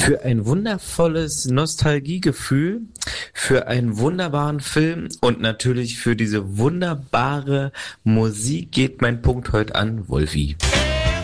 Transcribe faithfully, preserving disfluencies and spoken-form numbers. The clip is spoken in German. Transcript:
Für ein wundervolles Nostalgiegefühl, für einen wunderbaren Film und natürlich für diese wunderbare Musik geht mein Punkt heute an Wolfi.